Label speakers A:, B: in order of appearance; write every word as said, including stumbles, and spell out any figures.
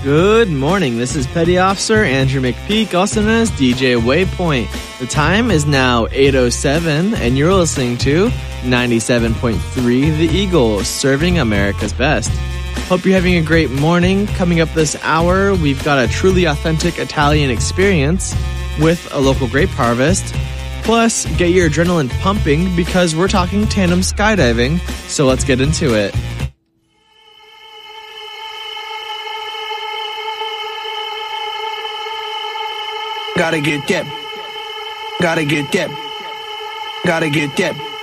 A: Good morning. This is Petty Officer Andrew McPeak, also known as D J Waypoint. The time is now eight oh seven, and you're listening to ninety-seven point three The Eagle, serving America's best. Hope you're having a great morning. Coming up this hour, we've got a truly authentic Italian experience with a local grape harvest. Plus, get your adrenaline pumping because we're talking tandem skydiving, so let's get into it.
B: Gotta get that. Gotta get that. Gotta get that.